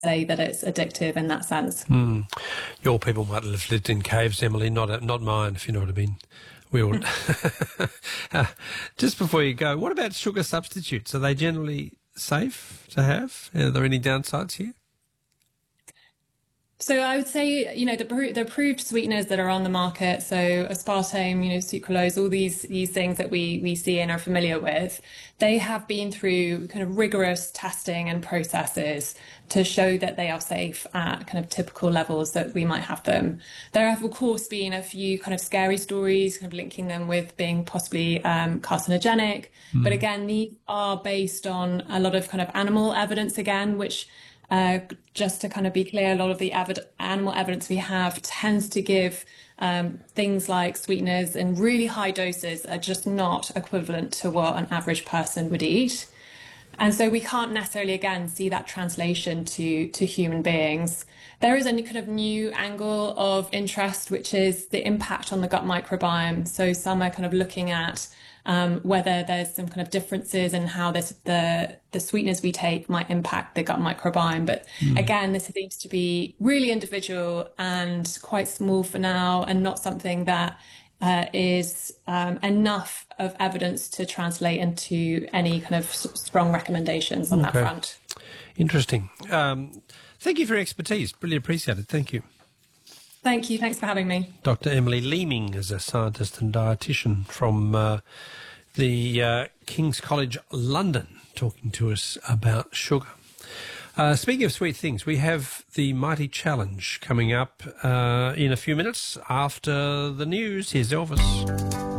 say that it's addictive in that sense. Your people might have lived in caves, Emily, not mine, if you know what I mean. We all... Just before you go, what about sugar substitutes? Are they generally safe to have? Are there any downsides here? So I would say, the approved sweeteners that are on the market, so aspartame, sucralose, all these things that we see and are familiar with, they have been through kind of rigorous testing and processes to show that they are safe at kind of typical levels that we might have them. There have, of course, been a few kind of scary stories, kind of linking them with being possibly carcinogenic. But again, these are based on a lot of kind of animal evidence again, which just to kind of be clear, a lot of the animal evidence we have tends to give things like sweeteners in really high doses are just not equivalent to what an average person would eat. And so we can't necessarily, again, see that translation to human beings. There is a kind of new angle of interest, which is the impact on the gut microbiome. So some are kind of looking at whether there's some kind of differences in how the sweeteners we take might impact the gut microbiome. But again, this seems to be really individual and quite small for now, and not something that is enough of evidence to translate into any kind of strong recommendations on that front. Interesting. Thank you for your expertise. Really appreciate it. Thank you. Thank you. Thanks for having me. Dr. Emily Leeming is a scientist and dietitian from the King's College London, talking to us about sugar. Speaking of sweet things, we have the Mighty Challenge coming up in a few minutes after the news. Here's Elvis.